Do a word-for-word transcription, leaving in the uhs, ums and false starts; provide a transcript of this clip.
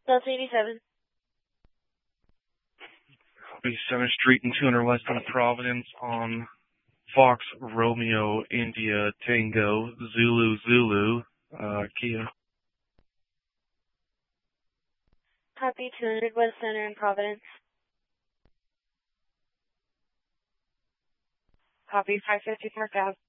Delta eighty-seven. Copy seventh Street and two hundred West on Providence on Fox Romeo India Tango Zulu Zulu uh, Kia. Copy two hundred West Center in Providence. Copy five fifty Park Ave.